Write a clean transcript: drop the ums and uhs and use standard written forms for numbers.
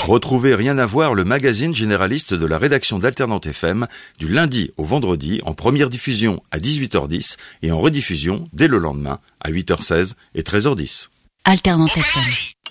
Retrouvez Rien à voir, le magazine généraliste de la rédaction d'Alternante FM, du lundi au vendredi, en première diffusion à 18h10 et en rediffusion dès le lendemain à 8h16 et 13h10. Alternante FM.